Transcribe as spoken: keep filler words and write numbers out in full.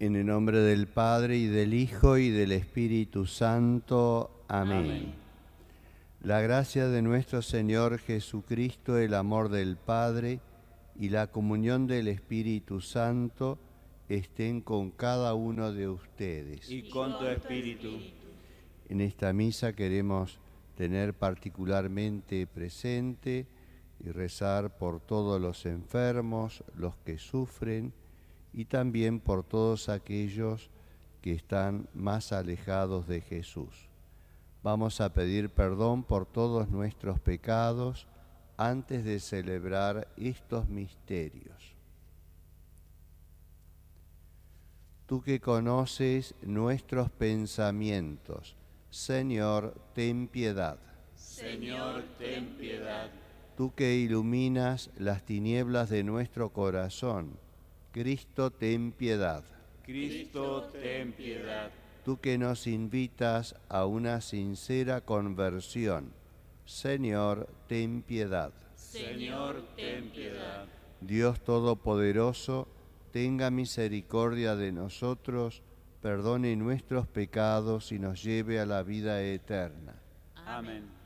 En el nombre del Padre, y del Hijo, y del Espíritu Santo. Amén. Amén. La gracia de nuestro Señor Jesucristo, el amor del Padre y la comunión del Espíritu Santo estén con cada uno de ustedes. Y con tu espíritu. En esta misa queremos tener particularmente presente y rezar por todos los enfermos, los que sufren, y también por todos aquellos que están más alejados de Jesús. Vamos a pedir perdón por todos nuestros pecados antes de celebrar estos misterios. Tú que conoces nuestros pensamientos, Señor, ten piedad. Señor, ten piedad. Tú que iluminas las tinieblas de nuestro corazón, Cristo, ten piedad. Cristo, ten piedad. Tú que nos invitas a una sincera conversión, Señor, ten piedad. Señor, ten piedad. Dios Todopoderoso, tenga misericordia de nosotros, perdone nuestros pecados y nos lleve a la vida eterna. Amén.